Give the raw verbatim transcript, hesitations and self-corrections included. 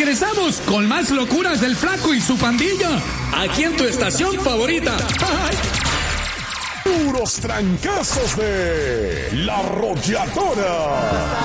regresamos con más locuras del Flaco y su pandilla. Aquí en tu estación favorita. Puros trancazos de La Arrolladora.